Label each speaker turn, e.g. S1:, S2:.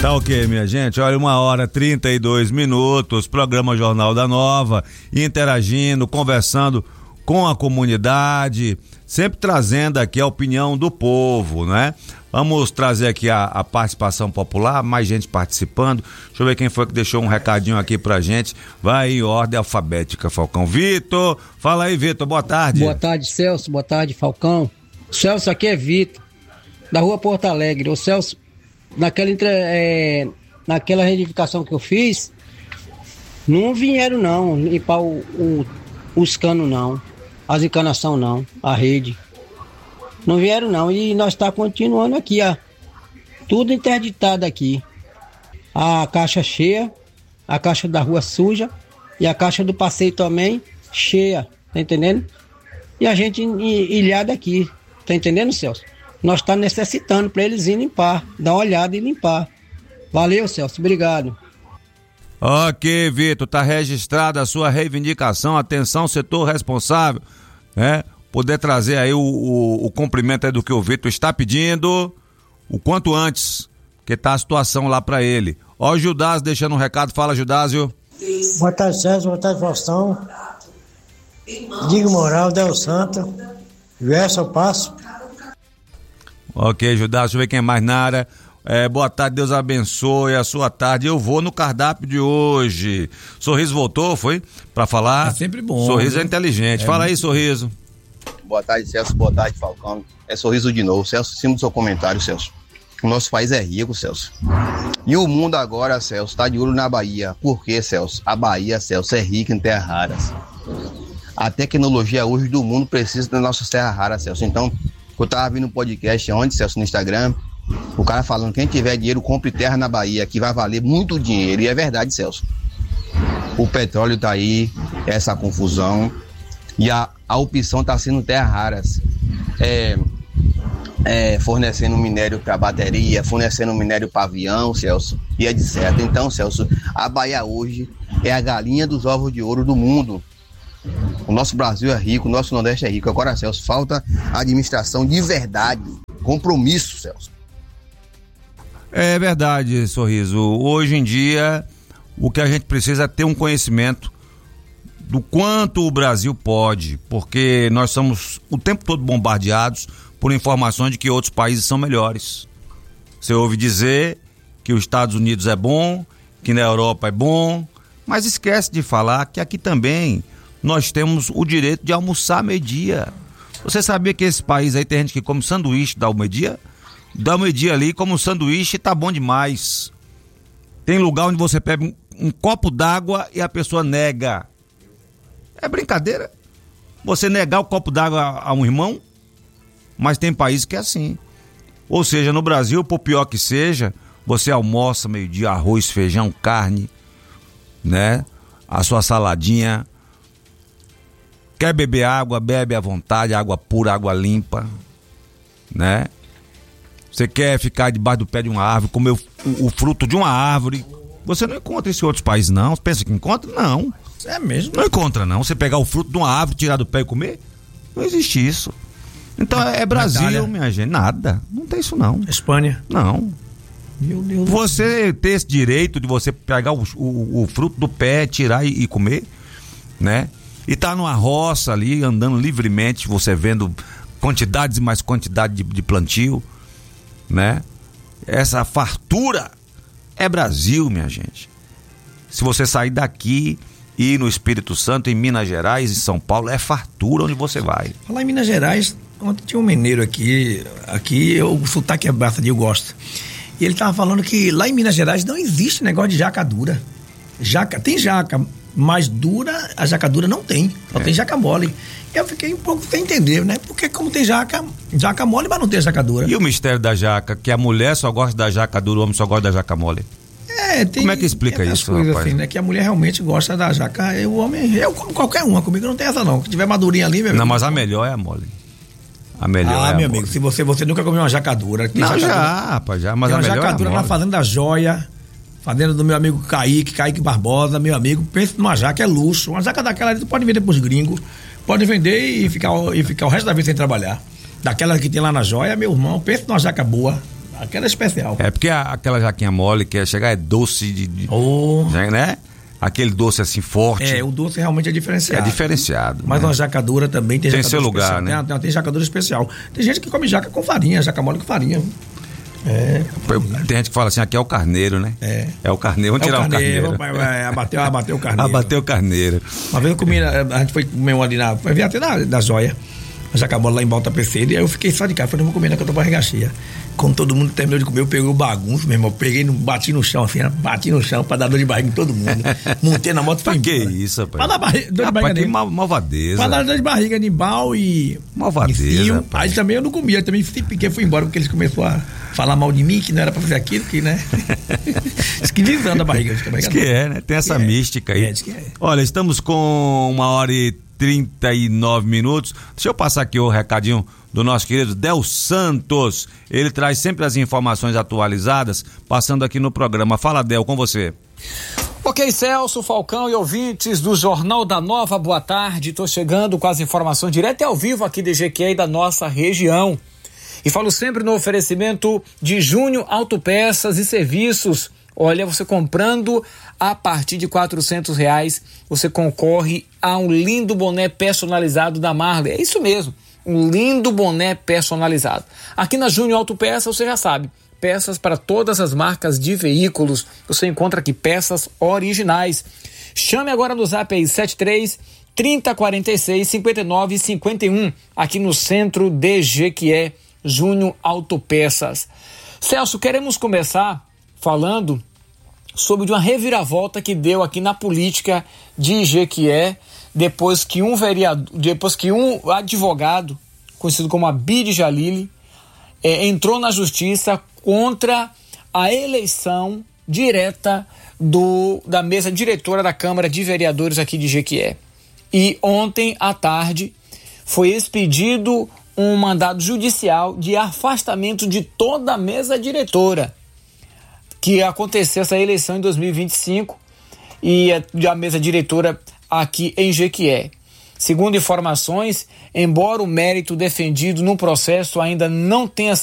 S1: Tá ok, minha gente? Olha, 1h32, programa Jornal da Nova, interagindo, conversando com a comunidade, sempre trazendo aqui a opinião do povo, né? Vamos trazer aqui a participação popular, mais gente participando. Deixa eu ver quem foi que deixou um recadinho aqui pra gente. Vai em ordem alfabética, Falcão. Vitor, fala aí, Vitor, boa tarde.
S2: Boa tarde, Celso, boa tarde, Falcão. Celso, aqui é Vitor, da rua Porto Alegre. O Celso, naquela reedificação que eu fiz, não vieram não limpar os canos não, as encanação não, a rede. Não vieram não, e nós tá continuando aqui, ó, tudo interditado aqui. A caixa cheia, a caixa da rua suja e a caixa do passeio também cheia, tá entendendo? E a gente ilhada aqui, tá entendendo, Celso? Nós tá necessitando para eles ir limpar, dar uma olhada e limpar. Valeu, Celso, obrigado.
S1: Ok, Vitor, tá registrada a sua reivindicação. Atenção, setor responsável, né? Poder trazer aí o cumprimento aí do que o Vitor está pedindo o quanto antes, porque tá a situação lá para ele. Ó, o Judásio deixando um recado. Fala, Judásio.
S3: Boa tarde, César, boa tarde, Faustão. Digo Moral, Del Santo, Gerson Passo.
S1: Ok, Judásio, deixa eu ver quem é mais na área. Boa tarde, Deus abençoe a sua tarde. Eu vou no cardápio de hoje. Sorriso voltou, foi? Pra falar?
S4: É sempre bom.
S1: Sorriso é inteligente. Fala aí, Sorriso.
S5: Boa tarde, Celso. Boa tarde, Falcão. É Sorriso de novo. Celso, em cima do seu comentário, Celso. O nosso país é rico, Celso. E o mundo agora, Celso, tá de olho na Bahia. Por quê, Celso? A Bahia, Celso, é rica em terras raras. A tecnologia hoje do mundo precisa das nossas terras raras, Celso. Então, eu tava vendo um podcast ontem, Celso, no Instagram, o cara falando, quem tiver dinheiro, compre terra na Bahia, que vai valer muito dinheiro. E é verdade, Celso. O petróleo tá aí, essa confusão, e a opção tá sendo terras raras. Fornecendo minério para bateria, fornecendo minério para avião, Celso, e etc. Então, Celso, a Bahia hoje é a galinha dos ovos de ouro do mundo. O nosso Brasil é rico, o nosso Nordeste é rico. Agora, Celso, falta administração de verdade, compromisso, Celso.
S1: É verdade, Sorriso. Hoje em dia, o que a gente precisa é ter um conhecimento do quanto o Brasil pode, porque nós somos o tempo todo bombardeados por informações de que outros países são melhores. Você ouve dizer que os Estados Unidos é bom, que na Europa é bom, mas esquece de falar que aqui também nós temos o direito de almoçar meio-dia. Você sabia que esse país aí tem gente que come sanduíche da meio-dia? Dá meio-dia ali, come um sanduíche e tá bom demais. Tem lugar onde você pega um copo d'água e a pessoa nega. É brincadeira? Você negar o copo d'água a um irmão? Mas tem país que é assim. Ou seja, no Brasil, por pior que seja, você almoça meio-dia, arroz, feijão, carne, né? A sua saladinha. Quer beber água, bebe à vontade, água pura, água limpa, né? Você quer ficar debaixo do pé de uma árvore, comer o fruto de uma árvore. Você não encontra isso em outros países, não. Você pensa que encontra? Não.
S4: É mesmo?
S1: Não encontra, não. Você pegar o fruto de uma árvore, tirar do pé e comer? Não existe isso. Então é Brasil,
S4: Natália.
S1: minha gente. Nada. Não tem isso, não.
S4: Espanha.
S1: Não.
S4: Meu Deus.
S1: Você ter esse direito de você pegar o fruto do pé, tirar e comer, né? E tá numa roça ali, andando livremente, você vendo quantidades e mais quantidade de plantio, né? Essa fartura é Brasil, minha gente. Se você sair daqui e ir no Espírito Santo, em Minas Gerais, em São Paulo, é fartura onde você vai.
S4: Falar em Minas Gerais, ontem tinha um mineiro aqui o sotaque é bastante, eu gosto. E ele tava falando que lá em Minas Gerais não existe negócio de jaca dura. Tem jaca mais dura, a jaca dura não tem. Só tem jaca mole. Eu fiquei um pouco sem entender, né? Porque como tem jaca mole, mas não tem jaca dura.
S1: E o mistério da jaca, que a mulher só gosta da jaca dura, o homem só gosta da jaca mole? Como é que explica isso, rapaz?
S4: Assim, né? Que a mulher realmente gosta da jaca. O homem, eu como qualquer uma, comigo não tem essa não. Se tiver madurinha ali, meu amigo.
S1: Não, mas a melhor é a mole. A melhor é
S4: meu
S1: a
S4: amigo,
S1: mole.
S4: se você nunca comeu uma jaca dura.
S1: Não, rapaz, já, mas
S4: tem
S1: a melhor
S4: jaca dura
S1: é a
S4: na
S1: mole.
S4: Fazenda Joia, fazenda do meu amigo Kaique Barbosa, meu amigo, pensa numa jaca, é luxo. Uma jaca daquela ali tu pode vender pros gringos, pode vender e ficar o resto da vida sem trabalhar. Daquela que tem lá na Joia, meu irmão, pensa numa jaca boa. Aquela é especial.
S1: É porque aquela jaquinha mole que chegar é doce né? Aquele doce assim forte.
S4: O doce realmente é diferenciado.
S1: É diferenciado.
S4: Mas uma jaca dura também tem
S1: seu lugar,
S4: especial,
S1: né?
S4: Tem jaca dura especial. Tem gente que come jaca com farinha, jaca mole com farinha.
S1: Tem gente que fala assim, aqui é o carneiro, né? É o carneiro, vamos tirar o carneiro.
S4: Abateu o carneiro.
S1: Abateu o carneiro.
S4: Uma vez eu comi, a gente foi comer uma ali foi até da Joia, a jaca mole lá em Volta Perfeita, e aí eu fiquei só de casa, falei, não vou comer não, que eu tô com barriga cheia. Quando todo mundo terminou de comer, eu peguei o bagunço, meu irmão, bati no chão, assim, bati no chão pra dar dor de barriga em todo mundo. Montei na moto e fui embora.
S1: Que isso, rapaz?
S4: Pra dar dor de barriga.
S1: Que malvadeza.
S4: Pra dar dor de barriga de bal e...
S1: Malvadeza,
S4: aí também eu não comia, também fiquei, fui embora, porque eles começaram a falar mal de mim, que não era pra fazer aquilo, que, né? Esquisitando a barriga.
S1: Diz que é, né? Tem essa mística aí.
S4: Diz que é.
S1: Olha, estamos com 1h39. Deixa eu passar aqui o recadinho do nosso querido Del Santos. Ele traz sempre as informações atualizadas, passando aqui no programa. Fala, Del, com você.
S6: Ok, Celso, Falcão e ouvintes do Jornal da Nova, boa tarde. Estou chegando com as informações direto e ao vivo aqui de Jequié e da nossa região. E falo sempre no oferecimento de Júnior Autopeças e Serviços. Olha, você comprando a partir de R$400, você concorre a um lindo boné personalizado da Marley. É isso mesmo, um lindo boné personalizado. Aqui na Júnior Autopeças, você já sabe, peças para todas as marcas de veículos. Você encontra aqui peças originais. Chame agora no zap aí, 73 3046 59 51, aqui no centro de Jequié, Júnior Autopeças. Celso, queremos começar falando sobre uma reviravolta que deu aqui na política de Jequié, depois que um advogado, conhecido como Abid Jalili, entrou na justiça contra a eleição direta da mesa diretora da Câmara de Vereadores aqui de Jequié. E ontem à tarde foi expedido um mandado judicial de afastamento de toda a mesa diretora, que aconteceu essa eleição em 2025 e a mesa diretora aqui em Jequié. Segundo informações, embora o mérito defendido no processo ainda não tenha